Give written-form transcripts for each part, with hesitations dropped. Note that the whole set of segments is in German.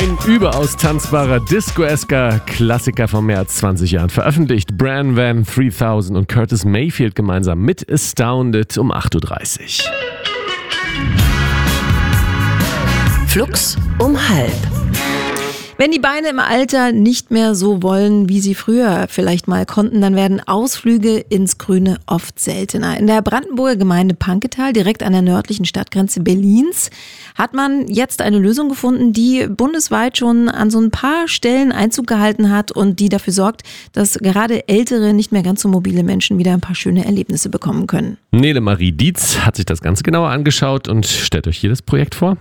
Ein überaus tanzbarer, disco-esker Klassiker von mehr als 20 Jahren. Veröffentlicht Bran Van 3000 und Curtis Mayfield gemeinsam mit Astounded um 8.30 Uhr. Flux um 12:30. Wenn die Beine im Alter nicht mehr so wollen, wie sie früher vielleicht mal konnten, dann werden Ausflüge ins Grüne oft seltener. In der Brandenburger Gemeinde Panketal, direkt an der nördlichen Stadtgrenze Berlins, hat man jetzt eine Lösung gefunden, die bundesweit schon an so ein paar Stellen Einzug gehalten hat und die dafür sorgt, dass gerade ältere, nicht mehr ganz so mobile Menschen wieder ein paar schöne Erlebnisse bekommen können. Nele Marie Dietz hat sich das Ganze genauer angeschaut und stellt euch hier das Projekt vor.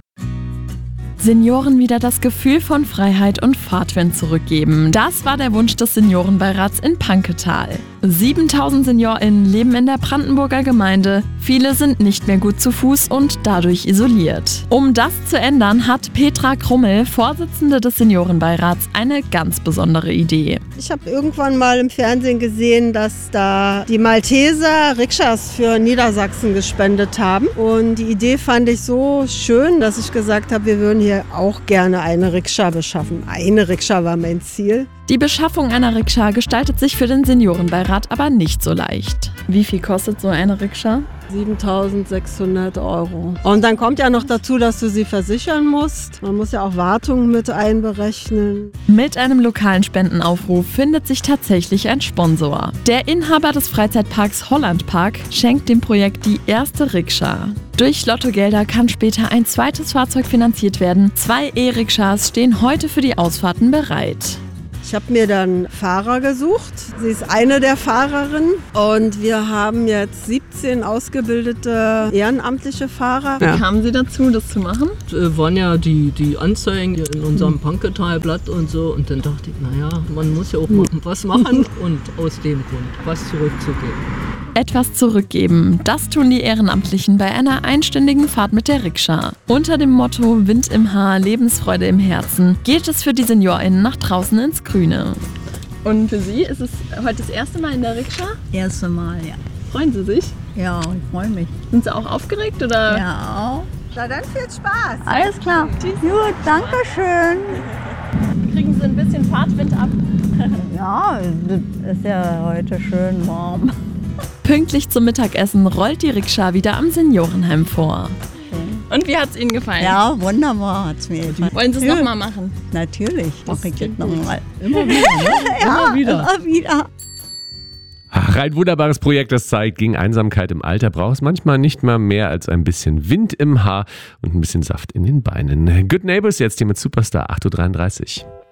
Senioren wieder das Gefühl von Freiheit und Fahrtwind zurückgeben. Das war der Wunsch des Seniorenbeirats in Panketal. 7000 SeniorInnen leben in der Brandenburger Gemeinde. Viele sind nicht mehr gut zu Fuß und dadurch isoliert. Um das zu ändern, hat Petra Krummel, Vorsitzende des Seniorenbeirats, eine ganz besondere Idee. Ich habe irgendwann mal im Fernsehen gesehen, dass da die Malteser Rikschas für Niedersachsen gespendet haben. Und die Idee fand ich so schön, dass ich gesagt habe, wir würden hier auch gerne eine Rikscha beschaffen. Eine Rikscha war mein Ziel. Die Beschaffung einer Rikscha gestaltet sich für den Seniorenbeirat aber nicht so leicht. Wie viel kostet so eine Rikscha? 7.600 €. Und dann kommt ja noch dazu, dass du sie versichern musst. Man muss ja auch Wartung mit einberechnen. Mit einem lokalen Spendenaufruf findet sich tatsächlich ein Sponsor. Der Inhaber des Freizeitparks Hollandpark schenkt dem Projekt die erste Rikscha. Durch Lottogelder kann später ein zweites Fahrzeug finanziert werden. 2 E-Rikschas stehen heute für die Ausfahrten bereit. Ich habe mir dann Fahrer gesucht. Sie ist eine der Fahrerinnen und wir haben jetzt 17 ausgebildete ehrenamtliche Fahrer. Wie kamen Sie dazu, das zu machen? Waren ja die Anzeigen in unserem Panketal-Blatt und so und dann dachte ich, naja, man muss ja auch mal was machen und aus dem Grund was zurückzugeben. Etwas zurückgeben, das tun die Ehrenamtlichen bei einer einstündigen Fahrt mit der Rikscha. Unter dem Motto Wind im Haar, Lebensfreude im Herzen geht es für die SeniorInnen nach draußen ins Grüne. Und für Sie ist es heute das erste Mal in der Rikscha? Erste Mal, ja. Freuen Sie sich? Ja, ich freue mich. Sind Sie auch aufgeregt oder? Ja, auch. Na dann viel Spaß. Alles klar. Gut, danke schön. Kriegen Sie ein bisschen Fahrtwind ab? Ja, das ist ja heute schön warm. Pünktlich zum Mittagessen rollt die Rikscha wieder am Seniorenheim vor. Und wie hat es Ihnen gefallen? Ja, wunderbar hat es mir gefallen. Wollen Sie es nochmal machen? Natürlich, mache ich das nochmal. Immer wieder, ne? Ja, Immer wieder. immer wieder. Ach, ein wunderbares Projekt, das zeigt, gegen Einsamkeit im Alter braucht es manchmal nicht mal mehr als ein bisschen Wind im Haar und ein bisschen Saft in den Beinen. Good Neighbors jetzt hier mit Superstar 8.33 Uhr.